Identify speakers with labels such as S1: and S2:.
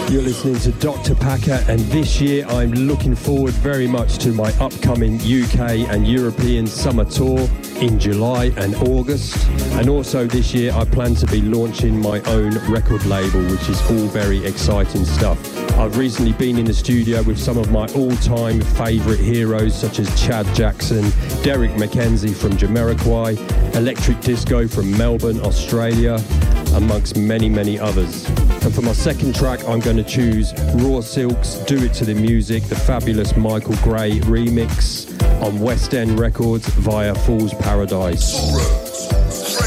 S1: You're listening to Dr. Packer, and this year I'm looking forward very much to my upcoming UK and European summer tour in July and August. And also this year I plan to be launching my own record label, which is all very exciting stuff. I've recently been in the studio with some of my all-time favourite heroes such as Chad Jackson, Derek McKenzie from Jamiroquai, Electric Disco from Melbourne, Australia, amongst many, many others. And for my second track, I'm going to choose Raw Silk's Do It to the Music, the fabulous Michael Gray remix on West End Records via Fool's Paradise.